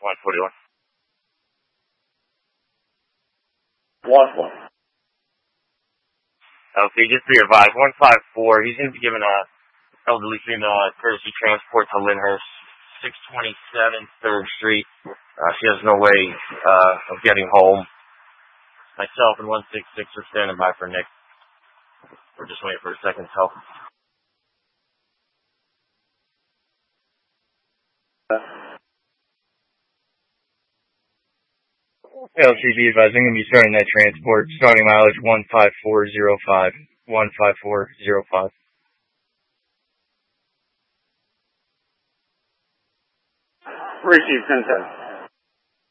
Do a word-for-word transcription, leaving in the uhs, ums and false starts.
one forty-one. One one. L C, just be advised, one five four, he's going to be giving a elderly female uh, courtesy transport to Lyndhurst, six twenty-seven third Street. Uh, she has no way uh, of getting home. Myself and one six six are standing by for Nick. We're just waiting for a second's help. L C B advised, I'm going to be starting that transport. Starting mileage one five four zero five. one five four zero five. Receive ten ten.